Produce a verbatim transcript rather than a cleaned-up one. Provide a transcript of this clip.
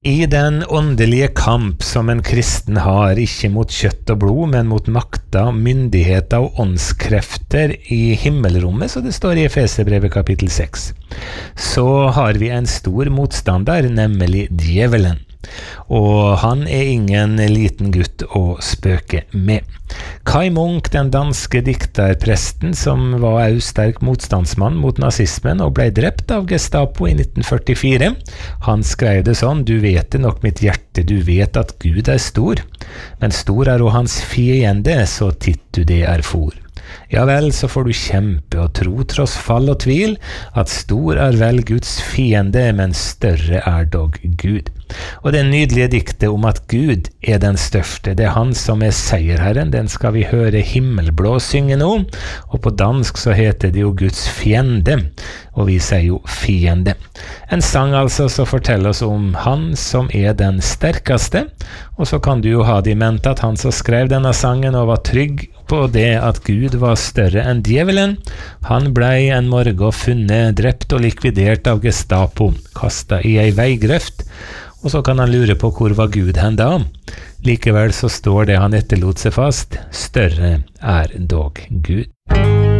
I den åndelige kamp som en kristen har, ikke mot kjøtt og blod, men mot makter, myndigheter og åndskrefter i himmelrommet, så det står i Efeserbrevet kapittel seks, så har vi en stor motstander, nemlig djevelen. Og han er ingen liten gutt å spøke med. Kai Munk, den danske dikterpresten som var en sterk motstandsmann mot nazismen og ble drept av Gestapo i nitten førtifire, han skrev det sånn: «Du vet det nok, mitt hjerte, du vet at Gud er stor, men stor er også hans fiende, så titt du det er for. Ja vel, så får du kjempe og tro tross fall og tvil, at stor er vel Guds fiende, men større er dog Gud.» Og det nydelige diktet om at Gud er den største, det er han som er seierherren, den skal vi høre Himmelblå synge nå, og på dansk så heter det jo Guds fiende, og vi sier jo fiende. En sang altså som forteller oss om han som er den sterkeste, og så kan du jo ha det i mente at han som skrev denne sangen og var trygg på det at Gud var større enn djevelen, han blei en morgen funnet, drept og likvidert av Gestapo, kastet i ei veigrøft, og så kan han lure på hvor var Gud hen da. Likevel så står det han etterlot seg fast: større er dog Gud.